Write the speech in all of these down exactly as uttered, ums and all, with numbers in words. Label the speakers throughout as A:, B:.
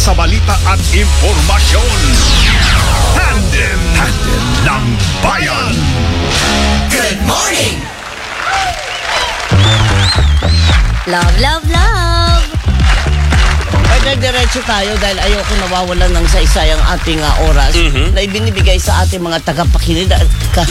A: sa balita at impormasyon. Tandem, tandem ng bayan.
B: Good morning!
C: Love, love, love!
D: Pwede diretso tayo dahil ayoko nawawalan ng saysay ang ating uh, oras
E: Mhm.
D: na ibinibigay sa ating mga tagapakinig at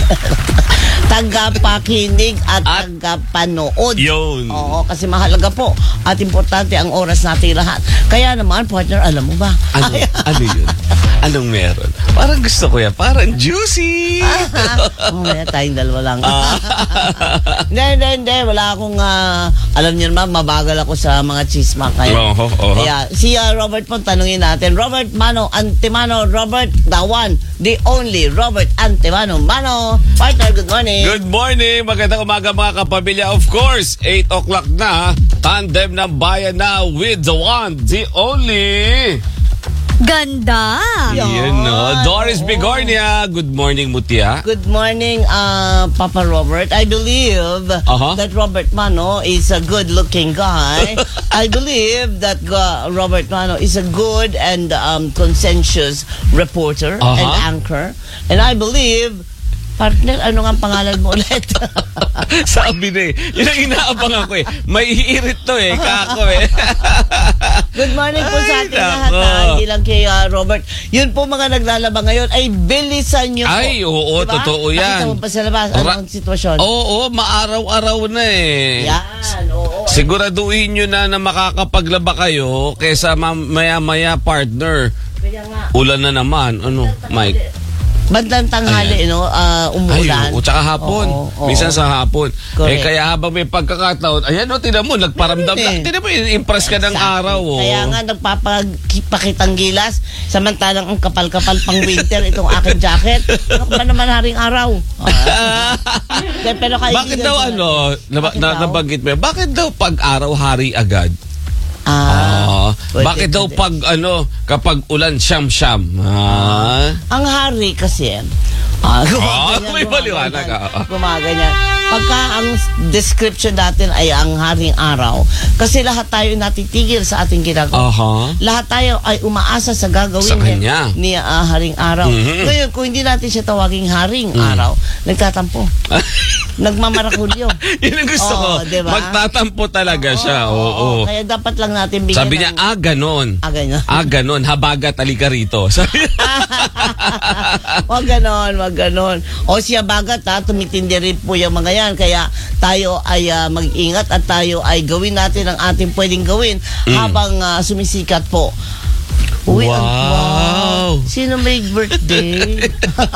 D: tagapakinig at,
E: At-
D: tagapanood.
E: Yun.
D: Oo, kasi mahalaga po at importante ang oras natin lahat. Kaya naman, partner, alam mo ba?
E: Ano, ano yun? Anong meron? Parang gusto ko yan. Parang juicy.
D: Oh, may tayong dalawa lang.
E: Ah.
D: Hindi, hindi, hindi. Wala akong, ah, alam niyo naman, mabagal ako sa mga chisma. Kaya,
E: Oho, oho.
D: kaya si ah, Robert po, tanungin natin. Robert Mano Antimano. Robert, the one, the only Robert Antimano. Mano, partner, good morning.
E: Good morning. Magandang umaga mga kapamilya. Of course, eight o'clock na. Tandem ng bayan na with the one, the only.
C: Ganda!
D: Yan.
E: Yun, no? Doris
D: Oo.
E: Bigornia. Good morning, Mutia.
D: Good morning, uh, Papa Robert. I believe
E: Uh-huh.
D: that Robert Mano is a good-looking guy. I believe that uh, Robert Mano is a good and um, conscientious reporter
E: Uh-huh.
D: and anchor. And I believe, partner, ano nga ang pangalan mo ulit?
E: Sabi na eh. Yun ang inaabang ako eh. May iirit to eh. Kako eh.
D: Good morning po sa
E: Ay,
D: ating lahat.
E: nako.
D: ah, Hindi lang kay uh, Robert. Yun po mga naglalaba ngayon ay bilisan nyo po.
E: Ay, oo,
D: Diba?
E: totoo yan.
D: Nakita mo pa sa labas.
E: Ra-
D: Anong sitwasyon?
E: Oo, maaraw-araw na eh.
D: Yan, oo.
E: Siguraduhin nyo na na makakapaglaba kayo kesa ma- maya-maya partner.
D: Kaya nga.
E: Ulan na naman. Ano, Mike?
D: Bandang tanghali, no? Uh, umuulan.
E: Ay, oo, tsaka hapon.
D: Oo, oo.
E: Minsan sa hapon.
D: Correct.
E: Eh, kaya habang may pagkakataon, ayan o, tinan mo, nagparamdam
D: Meron
E: ka.
D: eh.
E: Tinan mo, impress ka ng
D: Exactly.
E: araw. Oh.
D: Kaya nga nagpapakitang gilas samantalang ang kapal-kapal pang winter itong aking jacket. Ano ba naman haring araw? Ah. De, pero kaibigan
E: Bakit daw
D: ko-
E: ano, naba,
D: Bakit
E: na,
D: daw?
E: nabanggit mo, bakit daw pag araw hari agad?
D: Ah,
E: Ah,
D: pwede,
E: bakit daw
D: pwede.
E: pag ano, kapag ulan siyam-siyam? Ah.
D: Ang hari kasi, ah,
E: Ah,
D: gumaganyan,
E: may paliwanag,
D: gumaganyan,
E: ah.
D: gumaganyan. Pagka ang description natin ay ang haring araw, kasi lahat tayo natitigil sa ating ginagawa.
E: Aha.
D: Lahat tayo ay umaasa sa gagawin
E: Sa
D: niya
E: kanya.
D: ni ah, haring araw.
E: Mhm.
D: Ngayon, kung hindi natin siya tawaging haring araw, nagtatampo. Nagmamarakulyo.
E: Yun ang gusto
D: Oo,
E: ko.
D: diba?
E: Magtatampo talaga siya. Oo.
D: Kaya dapat lang natin bigyan
E: Sabi
D: ng...
E: niya, ah, ganon.
D: Ah, ganyan.
E: Ah, ganon. Habagat, alika rito. Sabi
D: Wag ganon, wag ganon. O siya bagat ha, tumitindi rin po yung mga yan. Kaya tayo ay ah, mag-ingat at tayo ay gawin natin ang ating pwedeng gawin habang ah, sumisikat po. Uy, ang-
E: Wow.
D: wow. Sino may birthday?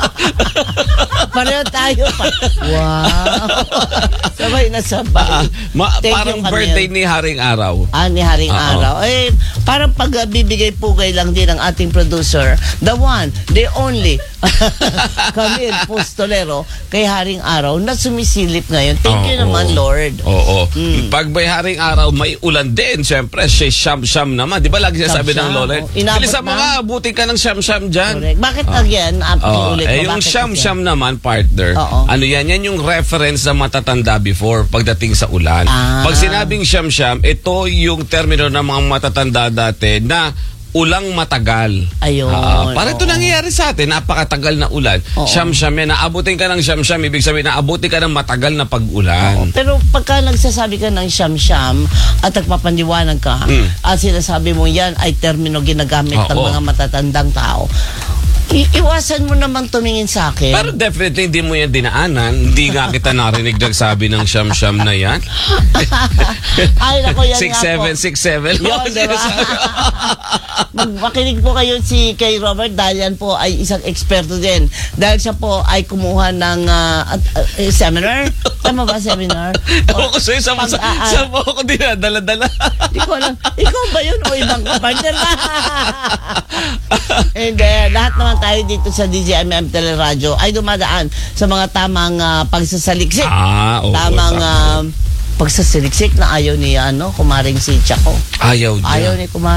D: Pareho tayo pa. Wow. Sabay na sabay.
E: Ah, ma-
D: Thank you,
E: parang
D: Camille.
E: birthday ni Haring Araw.
D: Ah, ni Haring
E: Oo.
D: Araw. Eh, parang pagbibigay pugay lang din ng ating producer, the one, the only, Camille Postolero, kay Haring Araw na sumisilip ngayon. Thank you
E: Oo.
D: naman, Lord.
E: Oo.
D: Mm.
E: Pag may Haring Araw, may ulan din. Siyempre, siya siyam-siyam naman. Di ba lagi sinasabi ng
D: Siyam-siyam,
E: Lola?
D: oh. Inabot
E: Bilisan mo
D: na.
E: nga, abutin ka ng siyam-siyam dyan.
D: Correct. Bakit
E: Ah.
D: again? Uh,
E: Oh,
D: ulit
E: eh
D: mo,
E: yung
D: bakit
E: siyam-siyam naman, partner,
D: Oo.
E: ano yan? Yan yung reference na matatanda before pagdating sa ulan.
D: Ah.
E: Pag sinabing siyam-siyam, ito yung termino ng mga matatanda dati na ulang matagal.
D: Ayun,
E: Ah, para ito
D: oo.
E: nangyayari sa atin, napakatagal na ulan.
D: Oo.
E: Siyam-siyam yan, naabutin ka ng siyam-siyam, ibig sabihin, naabutin ka ng matagal na pag-ulan.
D: Pero pagka nagsasabi ka ng siyam-siyam at nagpapandiwanag ka
E: Mm.
D: at sinasabi mo yan ay termino ginagamit ng
E: Oo.
D: mga matatandang tao, i- iwasan mo naman tumingin sa akin.
E: Pero definitely hindi mo yan dinaanan. Hindi nga kita narinig nagsabi ng siyam-siyam na yan.
D: Ay, nako, yan
E: six
D: nga
E: seven,
D: po.
E: six seven.
D: Yun, diba? Magmakinig po kayo si kay Robert dahil yan po ay isang eksperto din. Dahil siya po ay kumuha ng ah, at- ah, eh, seminar. Tama ba seminar?
E: Ewan ko sa'yo, sa, sa,
D: Pag- ah, ah.
E: sa mo ako dinadala-dala.
D: Hindi ko alam. Ikaw ba yun o ibang partner ba? Hindi. Lahat naman tayo dito sa D J M M Teleradyo ay dumadaan sa mga tamang ah, pagsasaliksik.
E: Ah, oo.
D: tamang
E: tama.
D: ah, pagsasaliksik na ayaw ni ano, kumaring si Chaco.
E: Ayaw niya.
D: Ayaw ni kumaring.